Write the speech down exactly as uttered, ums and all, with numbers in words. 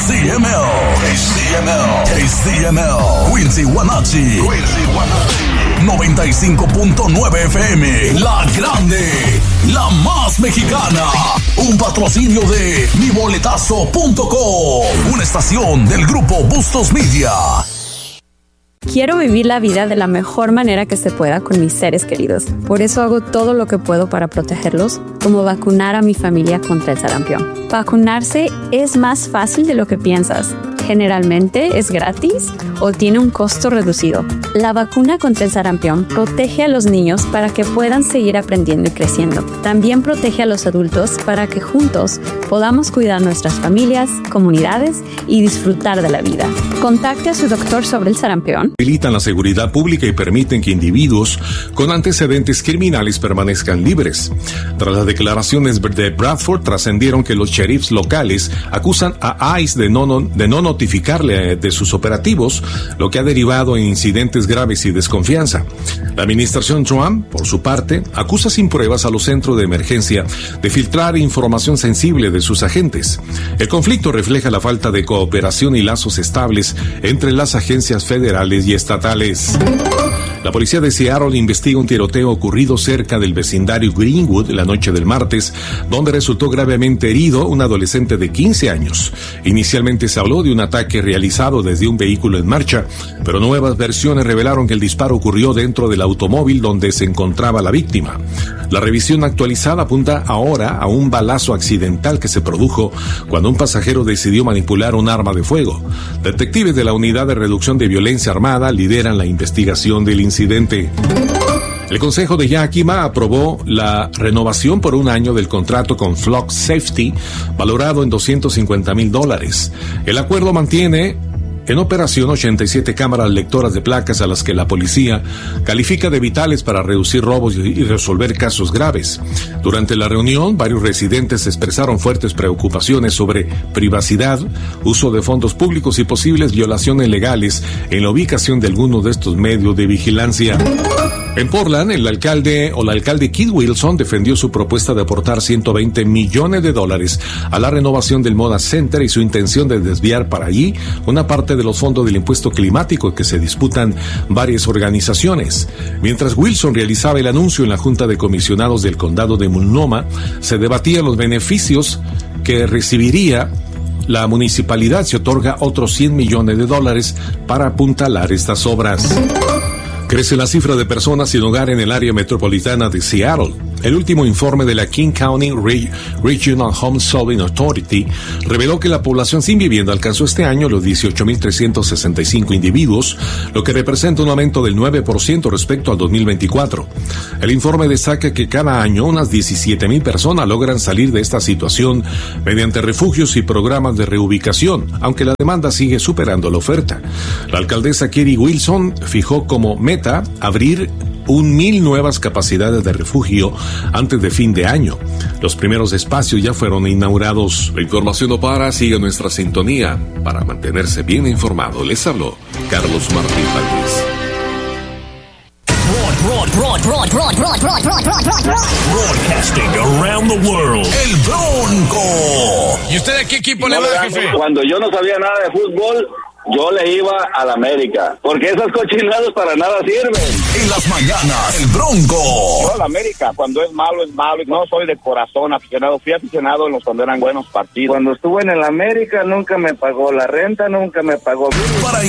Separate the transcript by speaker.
Speaker 1: C M L. K C M L. K C M L. Quincy Guanachi. Quincy Guanachi. noventa y cinco punto nueve F M. La Grande. La más mexicana. Un patrocinio de mi boletazo punto com. Una estación del grupo Bustos Media.
Speaker 2: Quiero vivir la vida de la mejor manera que se pueda con mis seres queridos. Por eso hago todo lo que puedo para protegerlos, como vacunar a mi familia contra el sarampión. Vacunarse es más fácil de lo que piensas. Generalmente es gratis o tiene un costo reducido. La vacuna contra el sarampión protege a los niños para que puedan seguir aprendiendo y creciendo. También protege a los adultos para que juntos podamos cuidar nuestras familias, comunidades y disfrutar de la vida. Contacte a su doctor sobre el sarampión.
Speaker 3: Facilitan la seguridad pública y permiten que individuos con antecedentes criminales permanezcan libres. Tras las declaraciones de Bradford, trascendieron que los sheriffs locales acusan a ICE de no, de no notificarle de sus operativos, lo que ha derivado en incidentes graves y desconfianza. La administración Trump, por su parte, acusa sin pruebas a los centros de emergencia de filtrar información sensible de sus agentes. El conflicto refleja la falta de cooperación y lazos estables entre las agencias federales y estatales. La policía de Seattle investiga un tiroteo ocurrido cerca del vecindario Greenwood la noche del martes, donde resultó gravemente herido un adolescente de quince años. Inicialmente se habló de un ataque realizado desde un vehículo en marcha, pero nuevas versiones revelaron que el disparo ocurrió dentro del automóvil donde se encontraba la víctima. La revisión actualizada apunta ahora a un balazo accidental que se produjo cuando un pasajero decidió manipular un arma de fuego. Detectives de la Unidad de Reducción de Violencia Armada lideran la investigación del incidente. El Consejo de Yakima aprobó la renovación por un año del contrato con Flock Safety, valorado en doscientos cincuenta mil dólares. El acuerdo mantiene en operación ochenta y siete cámaras lectoras de placas a las que la policía califica de vitales para reducir robos y resolver casos graves. Durante la reunión, varios residentes expresaron fuertes preocupaciones sobre privacidad, uso de fondos públicos y posibles violaciones legales en la ubicación de algunos de estos medios de vigilancia. En Portland, el alcalde o la alcalde Keith Wilson defendió su propuesta de aportar ciento veinte millones de dólares a la renovación del Moda Center y su intención de desviar para allí una parte de los fondos del impuesto climático que se disputan varias organizaciones. Mientras Wilson realizaba el anuncio en la Junta de Comisionados del Condado de Multnomah, se debatían los beneficios que recibiría la municipalidad si otorga otros cien millones de dólares para apuntalar estas obras. Crece la cifra de personas sin hogar en el área metropolitana de Seattle. El último informe de la King County Re- Regional Home Solving Authority reveló que la población sin vivienda alcanzó este año los dieciocho mil trescientos sesenta y cinco individuos, lo que representa un aumento del nueve por ciento respecto al dos mil veinticuatro. El informe destaca que cada año unas diecisiete mil personas logran salir de esta situación mediante refugios y programas de reubicación, aunque la demanda sigue superando la oferta. La alcaldesa Kerry Wilson fijó como meta abrir un mil nuevas capacidades de refugio antes de fin de año. Los primeros espacios ya fueron inaugurados. La información no para, sigue nuestra sintonía para mantenerse bien informado. Les habló Carlos Martín Valdés.
Speaker 1: Broadcasting around the world. El Bronco.
Speaker 4: ¿Y usted a qué equipo
Speaker 5: no
Speaker 4: le va,
Speaker 5: le
Speaker 4: jefe?
Speaker 5: Cuando yo no sabía nada de fútbol, yo le iba a la América, porque esas cochinadas para nada sirven.
Speaker 1: En las mañanas, el Bronco.
Speaker 5: No, la América, cuando es malo, es malo. No soy de corazón aficionado, fui aficionado en los cuando eran buenos partidos. Cuando estuve en el América, nunca me pagó la renta, nunca me pagó.
Speaker 1: Para